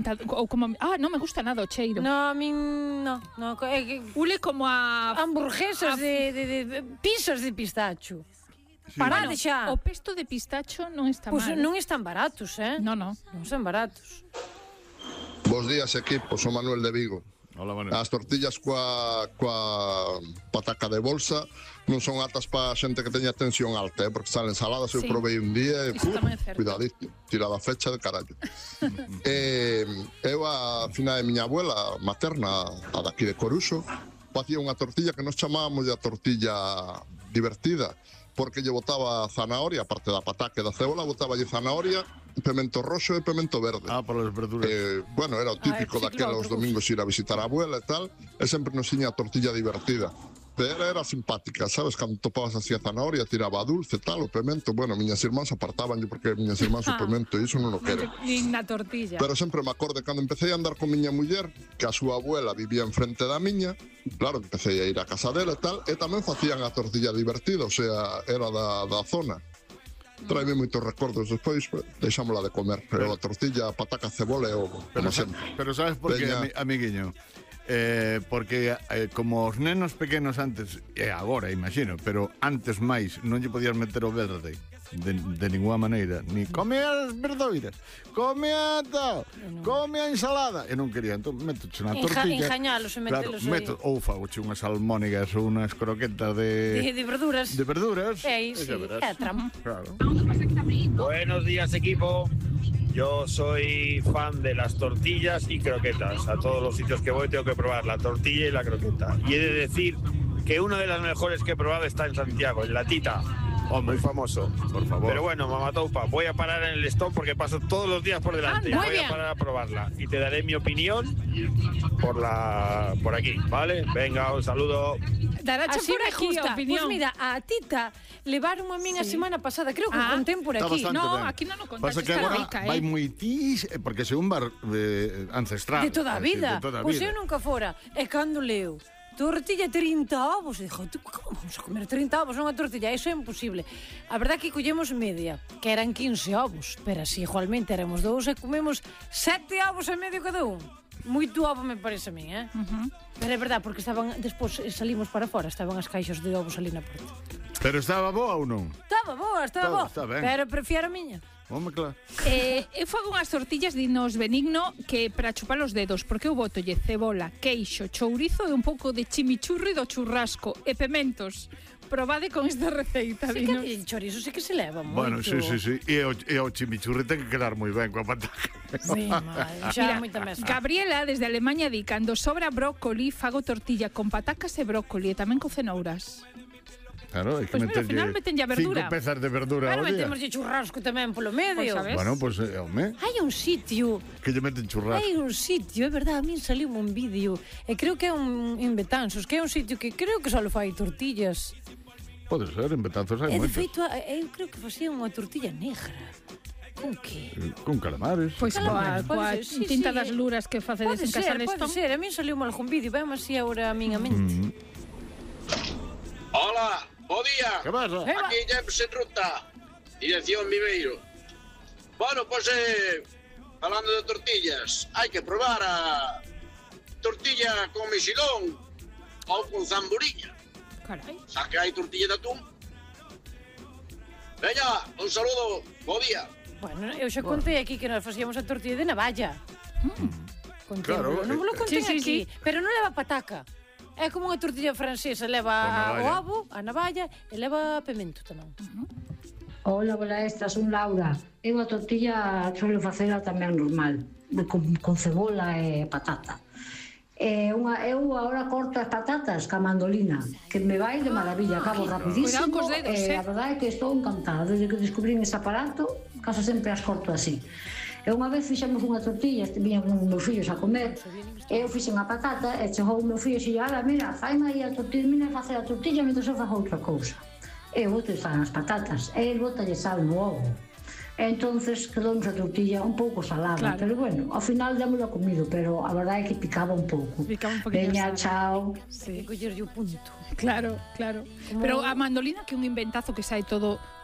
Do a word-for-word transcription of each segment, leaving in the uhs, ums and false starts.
encantado. Ou como, ah, non me gusta nada o cheiro. No, a min no, no, eh, Ule como a hamburguesas a... de, de, de pizzas de pistacho. Sí. Parade xa. O pesto de pistacho non está pues mal. Pois non están baratos, eh? No, no. Non están baratos. Bos días, equipo, son Manuel de Vigo. Hola, Manuel. As tortillas coa, coa pataca de bolsa non son altas para xente que teña tensión alta, eh, porque salen saladas, sí. Eu provei un día e, uh, cuidadito, tirada a fecha de carallo. eh, eu, a fina de miña abuela materna, a daqui de Coruxo, facía unha tortilla que nos chamábamos a tortilla divertida, porque lle botaba zanahoria, aparte da pataca e da cebola, botaba lle zanahoria, pemento roxo e pemento verde. Ah, por as verduras. Eh, bueno, era o típico ah, daquela os domingos ir a visitar a abuela e tal, e sempre nos tiña a tortilla divertida. Pero era simpática, sabes? Cando topabas así a zanahoria, tiraba a dulce, tal, o pemento. Bueno, miñas irmáns apartaban porque miñas irmáns o pemento e iso non o queren. Nin na tortilla. Pero sempre me acorde, cando empecé a andar con miña muller, que a súa abuela vivía enfrente da miña, claro, empecé a ir a casa dela e tal, e tamén facían a tortilla divertida, o sea, era da, da zona. Traime moitos recordos, despois deixámola de comer. Pero a tortilla, a pataca, cebola e ovo, como sempre. Pero sabes por que, amiguiño? Eh, porque eh, como os nenos pequenos antes, e agora imagino, pero antes máis non lle podías meter o verde de, de ninguna maneira, ni come as verdoiras, come a tal, no. come a ensalada, e non quería, entón métoche na tortilla, enjañalos e metelos claro, meto, ou fagoche unhas almónigas ou unhas croquetas de, de, de verduras, de verduras, e aí, sí, é trampa. Claro. Buenos días, equipo. Yo soy fan de las tortillas y croquetas. A todos los sitios que voy tengo que probar la tortilla y la croqueta. Y he de decir que una de las mejores que he probado está en Santiago, en La Tita. Oh, muy famoso. Por favor. Pero bueno, Mamatoupa, voy a parar en el stop porque paso todos los días por delante. Ah, voy bien. a parar a probarla y te daré mi opinión por la por aquí, ¿vale? Venga, un saludo. Darache por aquí, opinión. Pues mira, a Tita levaron a min a sí. semana pasada, creo que ah, conten por aquí. No, ben. aquí non o contaste, que está agora rica, eh. vai moi tis, porque se un bar eh, ancestral. De toda a vida. Pois pues eu nunca fora. E cando leo tortilla trinta ovos, e dixo, como vamos a comer trinta ovos nunha tortilla? Iso é imposible. A verdad que collemos media, que eran quince ovos, pero así igualmente éramos dous e comemos sete ovos e medio cada un. Moito ovo me parece a mí, eh? Uh-huh. Pero é verdad, porque estaban, despois salimos para fora, estaban as caixas de ovos ali na porta. Pero estaba boa ou non? Estaba boa, estaba boa, está ben. Pero prefiero a miña. Home, claro. Eh, eu fago unhas tortillas dinos benigno que para chupar os dedos, porque eu botolle cebola, queixo, chourizo e un pouco de chimichurri do churrasco e pementos. Probade con esta receita, sí, dinos. Que el chorizo sí que se leva moito. Bueno, sí, sí, sí. E o, e o chimichurri ten que quedar moi ben coa pataca. Sí, mal, xa moita mesa. Gabriela, desde Alemanha, di, cando sobra brócoli, fago tortilla con patacas e brócoli e tamén con cenouras. Claro, hai que pues mira, al final metenlle a verdura. Cinco pezas de verdura claro, ao día. Metemos de churrasco tamén polo medio. Pues, bueno, pois, pues, home. Hai un sitio. Que lle meten churrasco. Hai un sitio, é verdade, a min saliu un vídeo. E creo que é un en Betanzos, que é un sitio que creo que só fai tortillas. Pode ser, en Betanzos hai moitos. E de moitos. feito, eu creo que facía unha tortilla negra. Con que? Con calamares. Pois pues coa, coa sí, tinta sí, das luras que facedes en casa de Pode ser, a min saliu mal algún vídeo. Vemos así agora a min a mente. Mm. Hola, bo día. Que pasa? Aquí James en ruta, dirección Viveiro. Bueno, pois, pues, eh, falando de tortillas, hai que probar a tortilla con mexilón ou con zamburiña. Carai. Xa que hai tortilla de atún. Veña, un saludo, bo día. Bueno, eu xa contei aquí que nos facíamos a tortilla de navalla. Mm. Claro. Non me lo contei sí, sí, aquí, sí. pero non leva pataca. É como unha tortilla francesa, leva o ovo, a navalla e leva pemento tamén. Uh-huh. Hola, hola, esta, son Laura. Eu a tortilla suelo facela tamén normal, con, con cebola e patata. E unha, eu agora corto as patatas ca mandolina, que me vai de maravilla, acabo ah, rapidísimo. Dedos, e eh? a verdade é que estou encantada. Desde que descubrín ese aparato, casi sempre as corto así. E unha vez fixemos unha tortilla, viñan con os meus fillos a comer, e eu fixen a patata, e chegou o meu fillo e xe, ala, mira, faime aí a tortilla, mira, facer a tortilla, mentre eu fago outra cousa. E eu boto as patatas, e el botalle sal no ovo. E entonces quedounos a tortilla un pouco salada, claro. Pero bueno, ao final démoslo comido, pero a verdade é que picaba un pouco. Picaba un poquinho. Veña, chao. Sí, collerlle o punto. Claro, claro. Como... Pero a mandolina, que é un inventazo que sai todo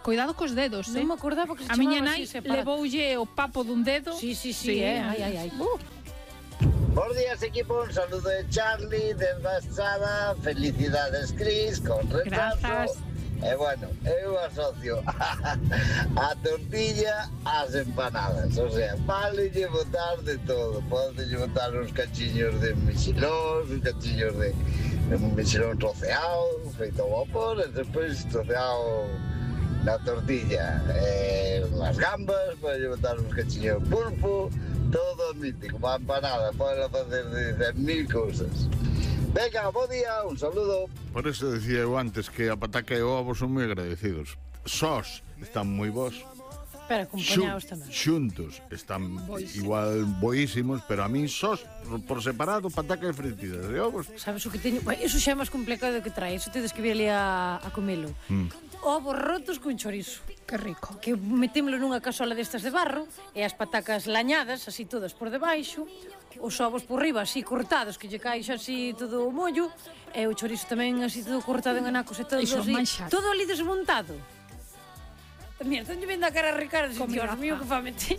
Cuidado cos dedos, eh? Non me acordaba que se A miña chamaba nai así ese aparato. levoulle o papo dun dedo. Sí, sí, sí, eh. Ai, ai, ai. Uh. Bos días, equipo. Un saludo de Charlie desde a Estrada. Felicidades, Cris, con retraso. Grazas. E bueno, eu asocio a tortilla ás empanadas. O sea, vale lle botar de todo. Pode lle botar uns cachiños de mexilón, uns cachiños de, de mexilón troceado, feito ao vapor, e despois troceado na tortilla. Eh, as gambas, pode lle botar uns cachiños de pulpo, todo mítico. Uma empanada, pode facer de cen mil cousas. Venga, bo día, un saludo. Por eso decía eu antes que a pataca e o ovo son moi agradecidos. Sós están moi bons. Pero acompañados tamén. Xuntos están igual boísimos, pero a min sós, por separado, pataca e fritidas e ovos. Sabes o que teño? Bueno, iso xa é máis complicado que trae. Iso tedes que vir ali a, a comelo. Mm. Ovos rotos con chorizo. Que rico. Que metémolo nunha casola destas de barro e as patacas lañadas, así todas por debaixo, os ovos por riba así cortados, que lle caixa así todo o mollo, e o chorizo tamén así todo cortado en anacos e todo Iso así, manxar. todo ali desmontado. Mira, estou vendo a cara a Ricardo, Con Dios graza. mío, que fame ti.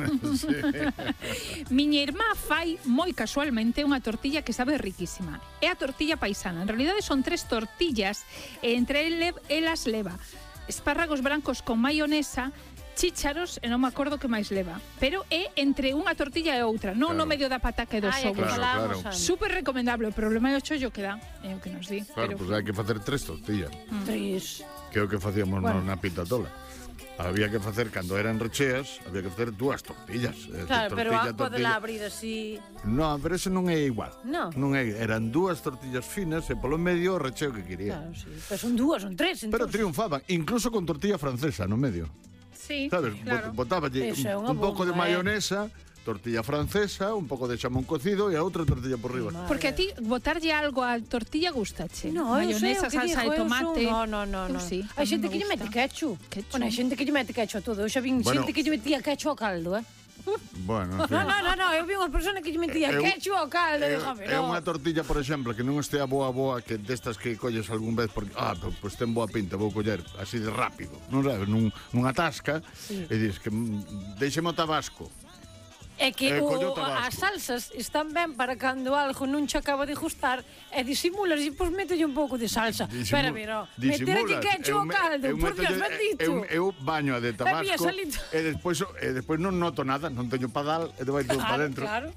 Miña irmá fai moi casualmente unha tortilla que sabe riquísima. É a tortilla paisana. En realidade son tres tortillas e entre ele, elas leva espárragos brancos con maionesa, chícharos e non me acordo que máis leva. Pero é entre unha tortilla e outra, non Claro. no medio da pataca e dos Ai, ovos. que Claro, falábamos claro. antes. Super recomendable. O problema é o chollo que dá, é o que nos di. Claro, pero... pois hai que facer tres tortillas, Tres. que é o que facíamos Bueno. na pitatola. Había que facer, cando eran recheas, había que facer dúas tortillas. Eh, Claro, pero tortilla, a pode tortilla. lá abrir así. No, pero ese non é igual. No. Non é, eran dúas tortillas finas e polo medio o recheo que quería. Claro, sí. Pero son dúas, son tres, Pero entón. triunfaban, incluso con tortilla francesa no medio. Sí, Sabes? claro. Botáballe Eso é un, unha un pouco de bomba, eh. mayonesa, tortilla francesa, un pouco de xamón cocido e a outra tortilla por riba. Porque a ti botarlle algo á tortilla gustache. No, eu sei Mayonesa, o que salsa digo, de eu tomate. son- No, no, no, Eu no. sí, Hai tamén xente me que lle gusta. mete ketchup. Ketchup. Bueno, hai xente que lle mete ketchup a todo. Eu xa vin Bueno. xente que lle metía ketchup ao caldo, eh? Bueno, en fin. No, no, no, no, eu vi unha persona que lle metía Eu- ketchup ao caldo. É, Dígame, é no. unha tortilla, por exemplo, que non estea boa boa, que destas que colles algún vez porque, ah, pois pues ten boa pinta, vou coller así de rápido, non sabes, nun, nunha tasca, Sí. e dis que mm, déixeme o tabasco. É que Eh, o, collo as tabasco. salsas están ben para cando algo non che acaba de gustar e disimulas e pois mételle un pouco de salsa. Disimu- Espera, mira, disimulas. meterlle ketchup ao me- caldo, por métolle- Dios bendito. Eu, eu baño a de Había tabasco salito. e despois e despois non noto nada, non teño padal e vai todo Claro, para dentro. claro.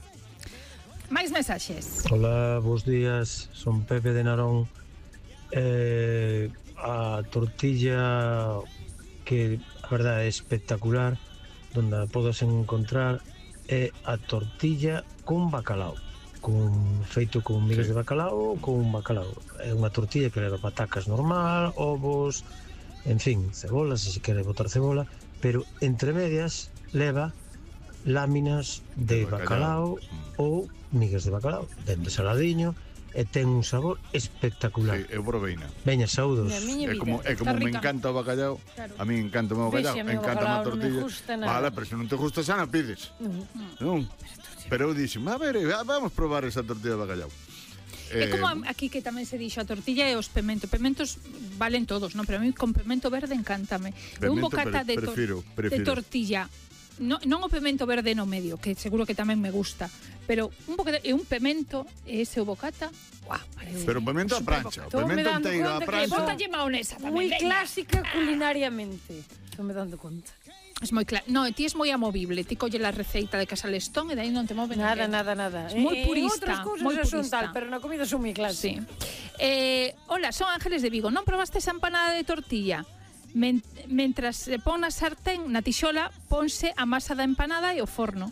Máis mensaxes. Hola, bos días, son Pepe de Narón. Eh, a tortilla que a verdade é espectacular, donde a podes encontrar é a tortilla con bacalao, con feito con migas Sí. de bacalao ou con bacalao. É unha tortilla que leva patacas normal, ovos, en fin, cebolas, se se quere botar cebola, pero entre medias leva láminas de De bacalao. bacalao ou migas de bacalao, ben de saladiño, e ten un sabor espectacular. Sí, eu proveina. Veña, saúdos. Na miña É vida. como, é como Está me rica. encanta o bacallau, Claro. a mí encanta o meu Vexe, bacallau, a mí o encanta a bacalao non me tortilla. gusta nada. Vale, pero se non te gusta xa non pides. Non. Pero eu dixen, a ver, eh, vamos probar esa tortilla de bacallau. É como a- aquí que tamén se dixo a tortilla e os pementos. Pementos valen todos, non? Pero a mí con pemento verde encántame. E un Pemento bocata pre- de, tor- prefiro, de prefiro. tortilla. No, non o pemento verde no medio, que seguro que tamén me gusta, pero un bocata e un pemento e ese o bocata, guau, parece. Pero o pemento a Super prancha, o Estou me pemento dando enteiro a conta que E prancha. bótalle maonesa tamén. Moi veña. clásica culinariamente. Estou me dando conta. Es moi claro. No, ti es moi amovible, ti colle la receita de Casalestón e de aí non te move Nada, ninguén. nada, nada. Es moi En purista, outras cousas moi xa son purista. tal, pero na comida son moi Sí. clásica. Eh, hola, son Ángeles de Vigo. Non probaste esa empanada de tortilla? Men mentras se pon na sartén, na tixola, ponse a masa da empanada e o forno.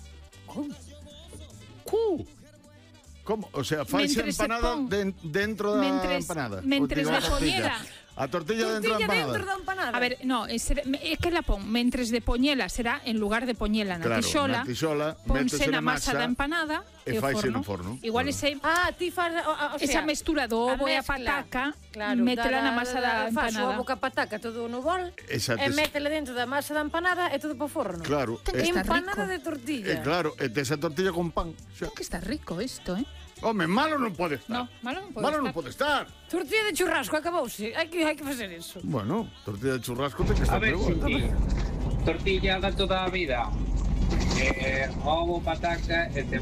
Cu. Como? O sea, faise Mentres se empanada pon- den- dentro da Mentres- empanada. mentres O digo, de a tortilla. poñela. A tortilla dentro da Tortilla empanada. dentro da empanada. A ver, no, é, ser, é que la pon mentres de poñela será en lugar de poñela na Claro, tixola, na tixola, ponse métese na na masa masa da empanada e e o faise forno. no forno. Igual Claro. ese Ah, ti faz, o, o sea, esa mestura do a ovo e a mezcla. pataca Claro, métela da- na masa da- da fas o empanada. boca pataca todo no bol Exacto. e métele dentro da masa da empanada e todo para o forno. Claro. Ten que eh, estar Empanada rico. de tortilla. eh, claro, e tes a tortilla con pan. Xa. Ten que estar rico isto, eh? Home, malo non pode estar. No, malo non pode Malo estar. non pode estar. Tortilla de churrasco, acabouse. Hai que, hai que facer eso. Bueno, tortilla de churrasco ten que A estar ver, moi boa. Suki, tortilla da toda a vida. Eh, ovo, pataca e cebolla.